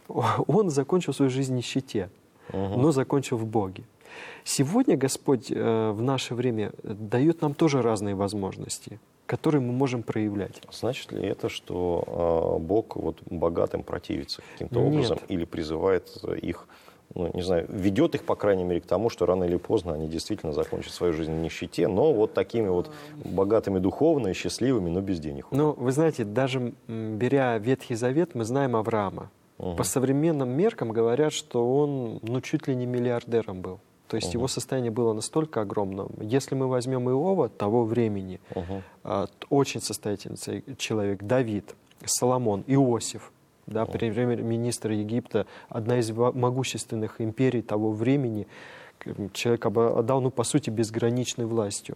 он закончил свою жизнь в нищете, но закончил в Боге. Сегодня Господь в наше время дает нам тоже разные возможности, которые мы можем проявлять. Значит ли это, что Бог вот богатым противится каким-то образом или призывает их, ну, не знаю, ведет их, по крайней мере, к тому, что рано или поздно они действительно закончат свою жизнь в нищете, но вот такими вот богатыми духовно и счастливыми, но без денег? Ну, вы знаете, даже беря Ветхий Завет, мы знаем Авраама. По современным меркам говорят, что он, ну, чуть ли не миллиардером был. То есть его состояние было настолько огромным. Если мы возьмем Иова того времени, очень состоятельный человек, Давид, Соломон, Иосиф, да, премьер-министр Египта, одна из могущественных империй того времени, человек обладал, ну, по сути, безграничной властью.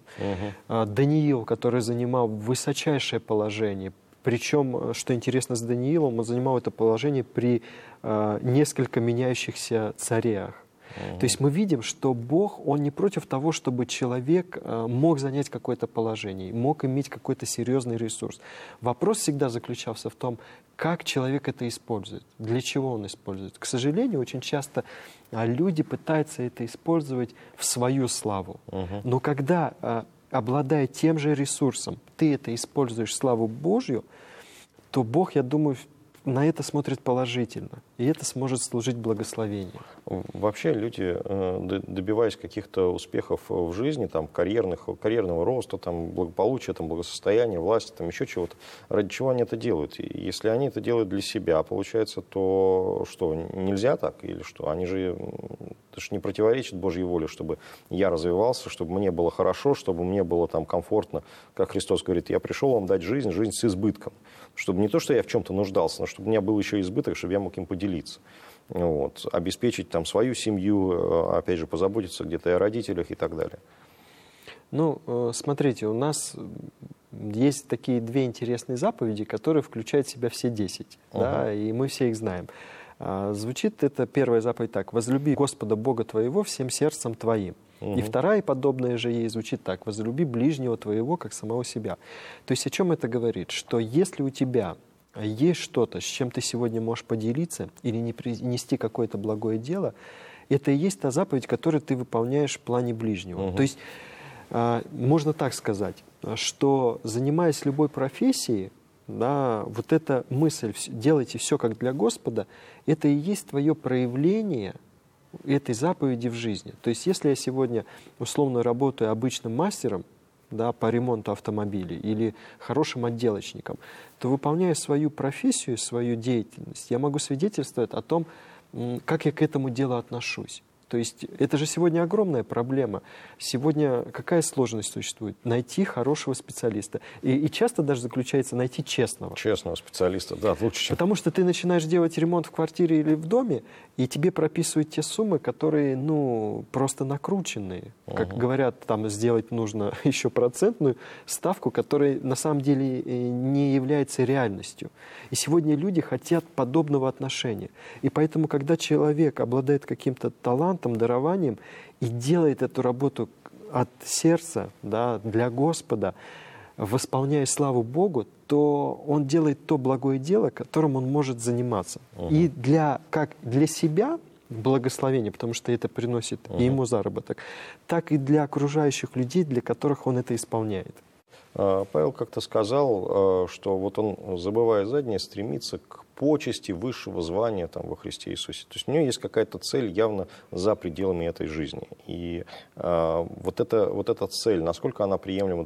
Даниил, который занимал высочайшее положение. Причем, что интересно с Даниилом, он занимал это положение при несколько меняющихся царях. То есть мы видим, что Бог, Он не против того, чтобы человек мог занять какое-то положение, мог иметь какой-то серьезный ресурс. Вопрос всегда заключался в том, как человек это использует, для чего он использует. К сожалению, очень часто люди пытаются это использовать в свою славу. Но когда, обладая тем же ресурсом, ты это используешь в славу Божью, то Бог, я думаю, на это смотрит положительно, и это сможет служить благословением. Вообще люди, добиваясь каких-то успехов в жизни, там, карьерного роста, там, благополучия, там, благосостояния, власти, там, еще чего-то, ради чего они это делают? И если они это делают для себя, получается, то что, нельзя так? Или что? Они же, это же не противоречит Божьей воле, чтобы я развивался, чтобы мне было хорошо, чтобы мне было там комфортно. Как Христос говорит, я пришел вам дать жизнь с избытком. Чтобы не то, что я в чем-то нуждался, но чтобы у меня был еще избыток, чтобы я мог им поделиться. Вот. Обеспечить там свою семью, опять же, позаботиться где-то и о родителях и так далее. Ну, смотрите, у нас есть такие две интересные заповеди, которые включают в себя все 10, да, и мы все их знаем. Звучит это первая заповедь так: «Возлюби Господа Бога твоего всем сердцем твоим». И вторая, подобная же ей, звучит так: «Возлюби ближнего твоего, как самого себя». То есть о чем это говорит? Что если у тебя есть что-то, с чем ты сегодня можешь поделиться или нести какое-то благое дело, это и есть та заповедь, которую ты выполняешь в плане ближнего. То есть можно так сказать, что, занимаясь любой профессией, да, вот эта мысль «делайте все как для Господа», это и есть твое проявление этой заповеди в жизни. То есть если я сегодня условно работаю обычным мастером, да, по ремонту автомобилей или хорошим отделочником, то, выполняя свою профессию, свою деятельность, я могу свидетельствовать о том, как я к этому делу отношусь. То есть это же сегодня огромная проблема. Сегодня какая сложность существует? Найти хорошего специалиста. И часто даже заключается найти честного. Честного специалиста, да, лучше, чем... Потому что ты начинаешь делать ремонт в квартире или в доме, и тебе прописывают те суммы, которые, ну, просто накрученные. Как говорят, там сделать нужно еще процентную ставку, которая на самом деле не является реальностью. И сегодня люди хотят подобного отношения. И поэтому, когда человек обладает каким-то талантом, дарованием и делает эту работу от сердца, да, для Господа, восполняя славу Богу, то он делает то благое дело, которым он может заниматься. И как для себя благословение, потому что это приносит и ему заработок, так и для окружающих людей, для которых он это исполняет. Павел как-то сказал, что вот он, забывая заднее, стремится к почести высшего звания там, во Христе Иисусе. То есть у него есть какая-то цель явно за пределами этой жизни. И вот эта цель, насколько она приемлема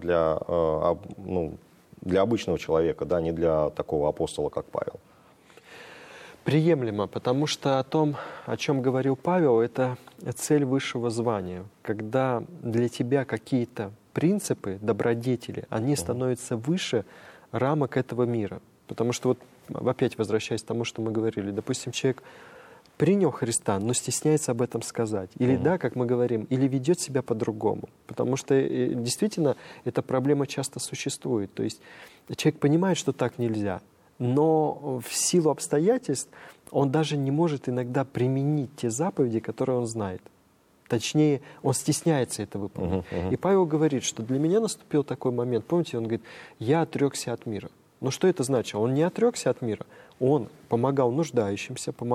для обычного человека, да, не для такого апостола, как Павел? Приемлемо, потому что о чем говорил Павел, это цель высшего звания. Когда для тебя какие-то принципы, добродетели, они становятся выше рамок этого мира. Потому что, вот опять возвращаясь к тому, что мы говорили, допустим, человек принял Христа, но стесняется об этом сказать. Или да, как мы говорим, или ведет себя по-другому. Потому что действительно эта проблема часто существует. То есть человек понимает, что так нельзя, но в силу обстоятельств он даже не может иногда применить те заповеди, которые он знает. Точнее, он стесняется это выполнять. И Павел говорит, что для меня наступил такой момент. Помните, он говорит, я отрекся от мира. Но что это значит? Он не отрекся от мира, он помогал нуждающимся, помогал